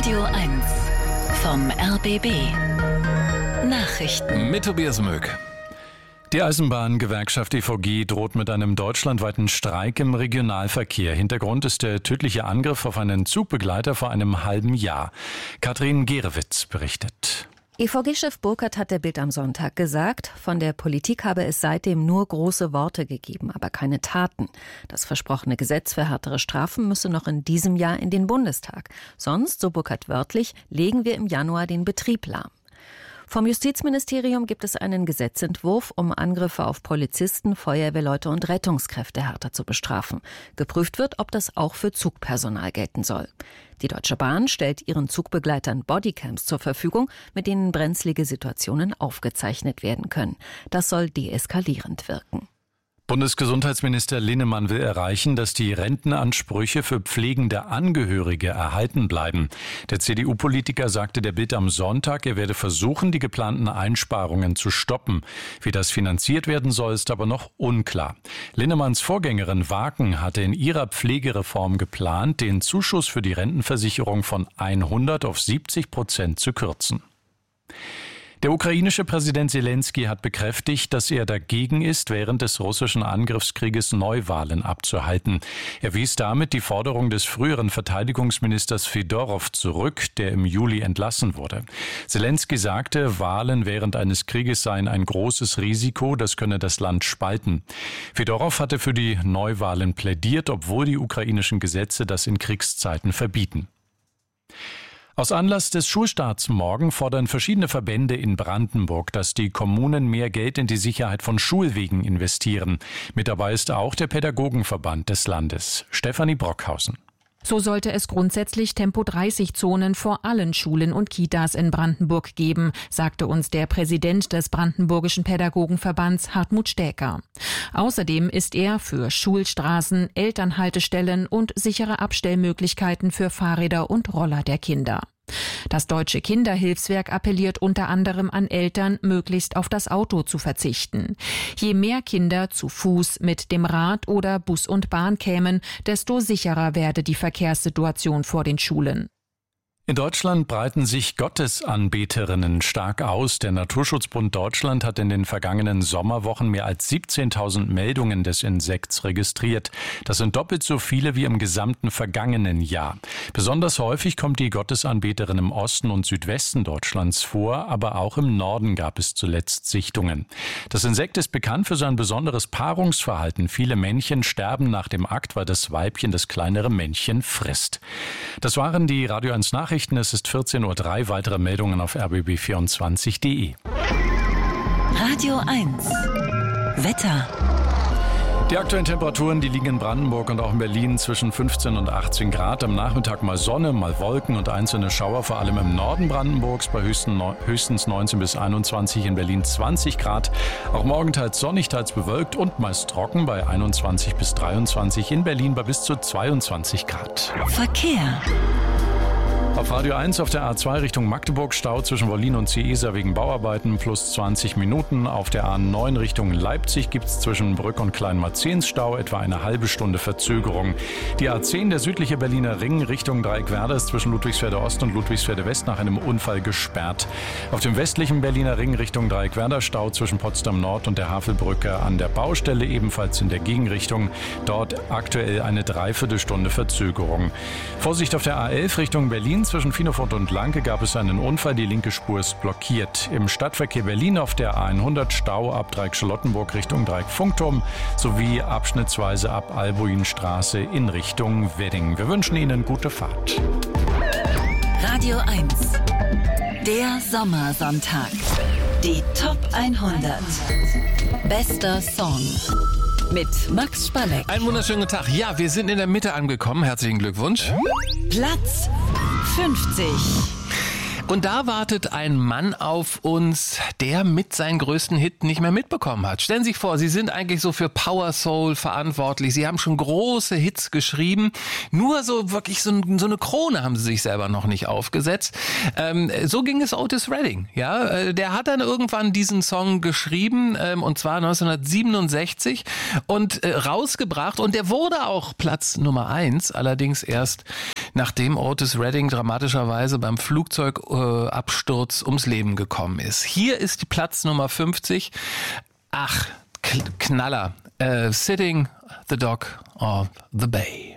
Radio 1 vom RBB Nachrichten mit Tobias Möck. Die Eisenbahngewerkschaft EVG droht mit einem deutschlandweiten Streik im Regionalverkehr. Hintergrund ist der tödliche Angriff auf einen Zugbegleiter vor einem halben Jahr. Katrin Gerewitz berichtet. EVG-Chef Burkhardt hat der Bild am Sonntag gesagt, von der Politik habe es seitdem nur große Worte gegeben, aber keine Taten. Das versprochene Gesetz für härtere Strafen müsse noch in diesem Jahr in den Bundestag. Sonst, so Burkhardt wörtlich, legen wir im Januar den Betrieb lahm. Vom Justizministerium gibt es einen Gesetzentwurf, um Angriffe auf Polizisten, Feuerwehrleute und Rettungskräfte härter zu bestrafen. Geprüft wird, ob das auch für Zugpersonal gelten soll. Die Deutsche Bahn stellt ihren Zugbegleitern Bodycams zur Verfügung, mit denen brenzlige Situationen aufgezeichnet werden können. Das soll deeskalierend wirken. Bundesgesundheitsminister Linnemann will erreichen, dass die Rentenansprüche für pflegende Angehörige erhalten bleiben. Der CDU-Politiker sagte der Bild am Sonntag, er werde versuchen, die geplanten Einsparungen zu stoppen. Wie das finanziert werden soll, ist aber noch unklar. Linnemanns Vorgängerin Waken hatte in ihrer Pflegereform geplant, den Zuschuss für die Rentenversicherung von 100 auf 70% zu kürzen. Der ukrainische Präsident Selenskyj hat bekräftigt, dass er dagegen ist, während des russischen Angriffskrieges Neuwahlen abzuhalten. Er wies damit die Forderung des früheren Verteidigungsministers Fedorow zurück, der im Juli entlassen wurde. Selenskyj sagte, Wahlen während eines Krieges seien ein großes Risiko, das könne das Land spalten. Fedorow hatte für die Neuwahlen plädiert, obwohl die ukrainischen Gesetze das in Kriegszeiten verbieten. Aus Anlass des Schulstarts morgen fordern verschiedene Verbände in Brandenburg, dass die Kommunen mehr Geld in die Sicherheit von Schulwegen investieren. Mit dabei ist auch der Pädagogenverband des Landes. Stefanie Brockhausen. So sollte es grundsätzlich Tempo-30-Zonen vor allen Schulen und Kitas in Brandenburg geben, sagte uns der Präsident des Brandenburgischen Pädagogenverbands Hartmut Stäker. Außerdem ist er für Schulstraßen, Elternhaltestellen und sichere Abstellmöglichkeiten für Fahrräder und Roller der Kinder. Das Deutsche Kinderhilfswerk appelliert unter anderem an Eltern, möglichst auf das Auto zu verzichten. Je mehr Kinder zu Fuß, mit dem Rad oder Bus und Bahn kämen, desto sicherer werde die Verkehrssituation vor den Schulen. In Deutschland breiten sich Gottesanbeterinnen stark aus. Der Naturschutzbund Deutschland hat in den vergangenen Sommerwochen mehr als 17.000 Meldungen des Insekts registriert. Das sind doppelt so viele wie im gesamten vergangenen Jahr. Besonders häufig kommt die Gottesanbeterin im Osten und Südwesten Deutschlands vor, aber auch im Norden gab es zuletzt Sichtungen. Das Insekt ist bekannt für sein besonderes Paarungsverhalten. Viele Männchen sterben nach dem Akt, weil das Weibchen das kleinere Männchen frisst. Das waren die Radio 1 Nachrichten. Es ist 14:03 Uhr. Weitere Meldungen auf rbb24.de. Radio 1 Wetter. Die aktuellen Temperaturen, die liegen in Brandenburg und auch in Berlin zwischen 15 und 18 Grad. Am Nachmittag mal Sonne, mal Wolken und einzelne Schauer, vor allem im Norden Brandenburgs bei höchstens 19 bis 21, in Berlin 20 Grad. Auch morgen teils sonnig, teils bewölkt und meist trocken bei 21 bis 23, in Berlin bei bis zu 22 Grad. Verkehr. Auf Radio 1 auf der A2 Richtung Magdeburg Stau zwischen Wollin und Ciesa wegen Bauarbeiten plus 20 Minuten. Auf der A9 Richtung Leipzig gibt es zwischen Brück und Kleinmarzens Stau, etwa eine halbe Stunde Verzögerung. Die A10, der südliche Berliner Ring Richtung Dreieckwerder, ist zwischen Ludwigsfelde Ost und Ludwigsfelde West nach einem Unfall gesperrt. Auf dem westlichen Berliner Ring Richtung Dreieckwerder Stau zwischen Potsdam Nord und der Havelbrücke an der Baustelle, ebenfalls in der Gegenrichtung. Dort aktuell eine Dreiviertelstunde Verzögerung. Vorsicht auf der A11 Richtung Berlin. Zwischen Finofort und Lanke gab es einen Unfall, die linke Spur ist blockiert. Im Stadtverkehr Berlin auf der A100 Stau ab Dreieck Charlottenburg Richtung Dreieck Funkturm sowie abschnittsweise ab Albuinstraße in Richtung Wedding. Wir wünschen Ihnen gute Fahrt. Radio 1 Der Sommersonntag. Die Top 100. Bester Song. Mit Max Spalleck. Einen wunderschönen Tag. Ja, wir sind in der Mitte angekommen. Herzlichen Glückwunsch. Platz 50. Und da wartet ein Mann auf uns, der mit seinen größten Hit nicht mehr mitbekommen hat. Stellen Sie sich vor, Sie sind eigentlich so für Power Soul verantwortlich. Sie haben schon große Hits geschrieben. Nur so wirklich so eine Krone haben Sie sich selber noch nicht aufgesetzt. So ging es Otis Redding. Ja, der hat dann irgendwann diesen Song geschrieben, und zwar 1967 und rausgebracht. Und der wurde auch Platz Nummer 1, allerdings erst nachdem Otis Redding dramatischerweise beim Flugzeugabsturz ums Leben gekommen ist. Hier ist die Platz Nummer 50. Ach, Knaller. Sitting the Dock of the Bay.